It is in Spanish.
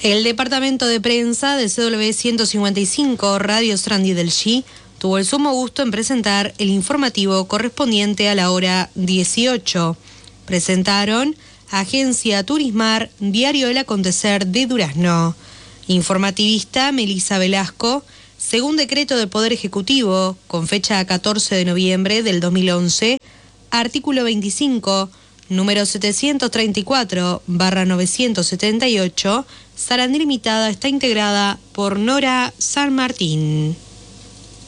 El departamento de prensa de CW 155 Radio Strandi del G tuvo el sumo gusto en presentar el informativo correspondiente a la hora 18. Presentaron Agencia Turismar, Diario El Acontecer de Durazno. Informativista Melissa Velasco, según decreto del Poder Ejecutivo, con fecha 14 de noviembre del 2011, artículo 25, número 734/978, Sarandí Limitada está integrada por Nora San Martín.